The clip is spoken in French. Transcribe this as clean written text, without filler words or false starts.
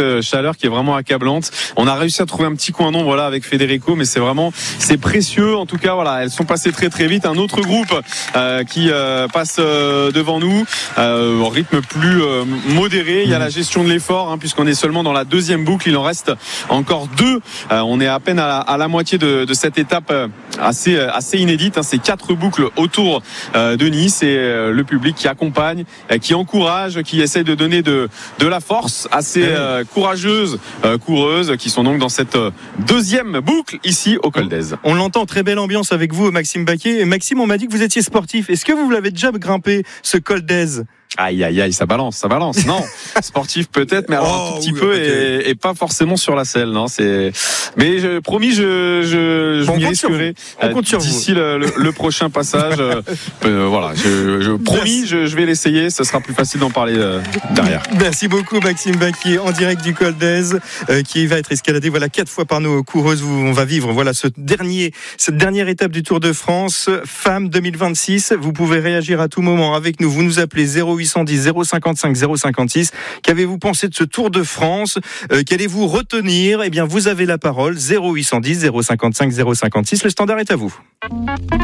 cette chaleur qui est vraiment accablante. On a réussi à trouver un petit coin d'ombre avec Federico, mais c'est précieux. En tout cas, elles sont passées très très vite. Un autre groupe qui passe devant nous au rythme plus modéré. Il y a la gestion de l'effort, puisqu'on est seulement dans la deuxième boucle. Il en reste encore 2. On est à peine à la moitié de cette étape assez inédite. C'est 4 boucles autour de Nice et le public qui accompagne, qui encourage, qui essaie de donner de la force à ces courageuses coureuses qui sont donc dans cette deuxième boucle ici au Col d'Èze. On l'entend, très belle ambiance avec vous, Maxime Baquier. Et Maxime, on m'a dit que vous étiez sportif. Est-ce que vous l'avez déjà grimpé, ce Col d'Èze ? Aïe, ça balance. Non, sportif peut-être, mais alors un tout petit peu okay. et pas forcément sur la selle. Non, mais promis, je m'y risquerai d'ici le prochain passage. Je promis, je vais l'essayer. Ce sera plus facile d'en parler derrière. Merci beaucoup, Maxime Baquier, en direct du Col d'Èze, qui va être escaladé 4 fois par nos coureuses. On va vivre cette dernière étape du Tour de France, Femmes 2026. Vous pouvez réagir à tout moment avec nous. Vous nous appelez 0810 055 056. Qu'avez-vous pensé de ce Tour de France ? Qu'allez-vous retenir ? Vous avez la parole. 0810 055 056. Le standard est à vous.